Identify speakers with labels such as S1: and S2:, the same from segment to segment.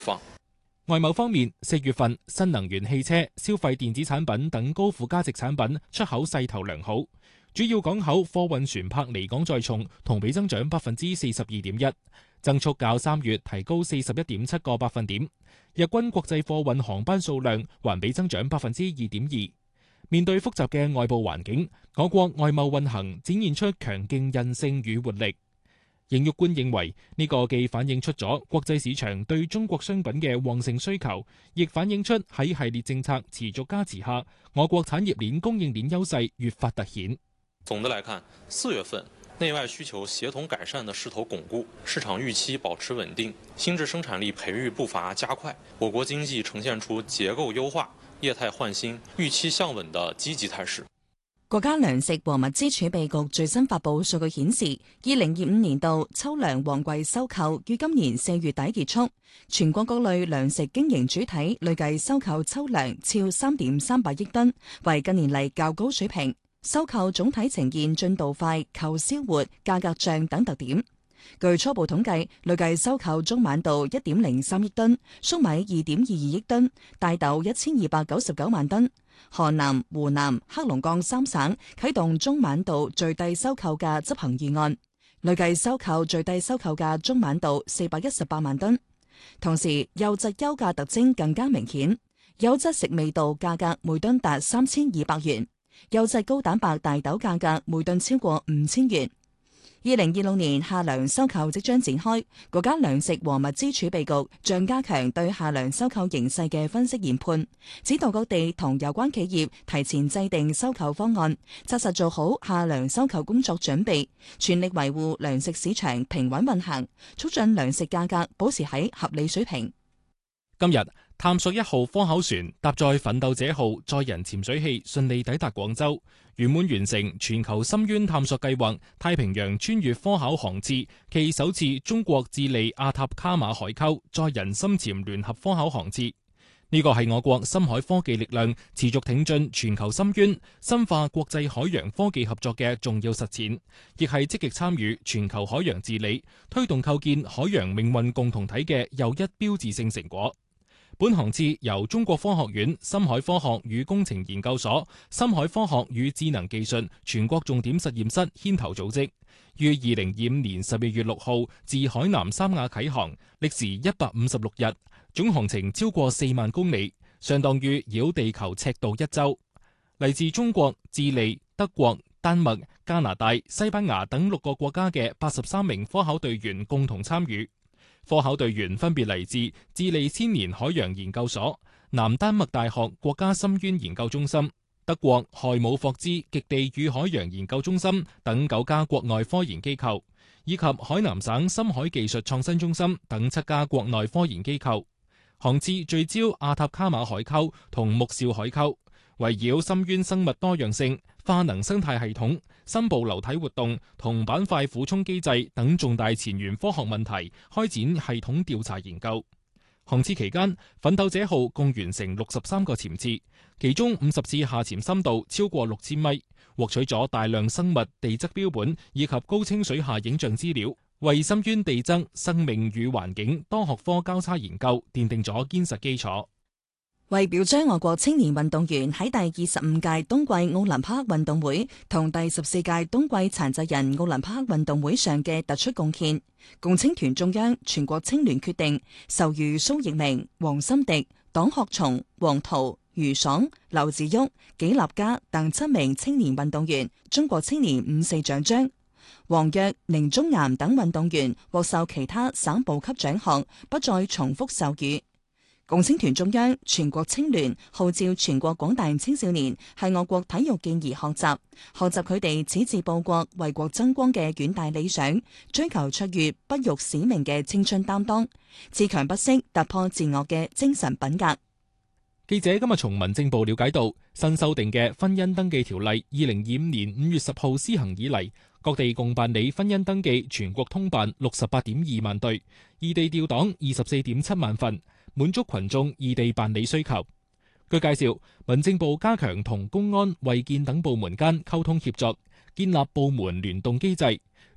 S1: 外貿方面，4月份新能源汽車、消費電子產品等高附加值產品出口勢頭良好，主要港口貨運船舶離港載重同比增長42.1%，增速較3月提高41.7個百分點。日均國際貨運航班數量環比增長2.2%。面對複雜嘅外部環境，我國外貿運行展現出強勁韌性與活力。邢玉官認為，呢個既反映出咗國際市場對中國商品嘅旺盛需求，亦反映出喺系列政策持續加持下，我國產業鏈供應鏈優勢越發凸顯。
S2: 總的來看，4月份內外需求協同改善的勢頭鞏固，市場預期保持穩定，新質生產力培育步伐加快，我國經濟呈現出結構優化、業態換新、預期向穩的積極態勢。
S3: 國家糧食和物資儲備局最新發布數據顯示，2025年度秋糧旺季收購於今年4月底結束，全國各類糧食經營主體累計收購秋糧超3.300億噸，為近年嚟較高水平。收購總體呈現進度快、購銷活、價格漲等特點。據初步統計，累計收購中晚稻1.03億噸，粟米2.22億噸，大豆1299萬噸。河南、湖南、黑龍江3省啟動中晚稻最低收購價執行預案，累計收購最低收購價中晚稻418萬噸。同時，優質優價特徵更加明顯，優質食味稻價格每噸達3200元，優質高蛋白大豆價格每噸超過5000元。2026年夏糧收購即將展開，國家糧食和物資儲備局將加強對夏糧收購形勢嘅分析研判，指導各地同有關企業提前制定收購方案，紮實做好夏糧收購工作準備，全力維護糧食市場平穩運行，促進糧食價格保持喺合理水平。
S1: 今日，探索1號科考船搭載奮鬥者號載人潛水器順利抵達廣州，圓滿完成全球深淵探索計劃太平洋穿越科考航次暨首次中國智利阿塔卡馬海溝載人深潛聯合科考航次。呢個係我國深海科技力量持續挺進全球深淵、深化國際海洋科技合作嘅重要實踐，亦係積極參與全球海洋治理、推動構建海洋命運共同體嘅又一標誌性成果。本航次由中國科學院深海科學與工程研究所、深海科學與智能技術全國重點實驗室牽頭組織，於2025年12月6號自海南三亞啟航，歷時156日，總航程超過4萬公里，相當於繞地球赤道1周。嚟自中國、智利、德國、丹麥、加拿大、西班牙等6個國家嘅83名科考隊員共同參與。科考隊員分別嚟自智利千年海洋研究所、南丹麥大學國家深淵研究中心、德國海姆霍茲極地與海洋研究中心等9家國外科研機構，以及海南省深海技術創新中心等7家國內科研機構。航次聚焦阿塔卡馬海溝同木紹海溝，圍繞深淵生物多樣性、化能生態系統、深部流體活動同板塊俯衝機制等重大前沿科學問題開展系統調查研究。航次期間，奮鬥者號共完成63個潛次，其中50次下潛深度超過6000米，獲取咗大量生物地質標本以及高清水下影像資料，為深淵地質、生命與環境多學科交叉研究奠定咗堅實基礎。
S3: 為表彰我國青年運動員喺第25屆冬季奧林匹克運動會同第14屆冬季殘疾人奧林匹克運動會上嘅突出貢獻，共青團中央、全國青聯決定授予蘇翊鳴、黃心迪、黨學松、黃濤、余爽、劉子旭、紀立嘉等7名青年運動員中國青年5.4獎章。黃躍、寧宗岩等運動員獲授其他省部級獎項，不再重複授予。共青團中央、全國青聯號召全國廣大青少年係我國體育健兒學習佢哋矢志報國、為國爭光嘅遠大理想，追求卓越、不辱使命嘅青春擔當，自強不息、突破自我嘅精神品格。
S1: 記者今日從民政部了解到，新修訂嘅婚姻登記條例2025年5月10號施行以嚟，各地共辦理婚姻登記全國通辦68.2萬對，異地調檔24.7萬份，滿足群眾異地辦理需求。據介紹，民政部加強同公安、衛健等部門間溝通協作，建立部門聯動機制，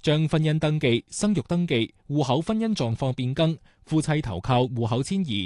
S1: 將婚姻登記、生育登記、戶口婚姻狀況變更、夫妻投靠戶口遷移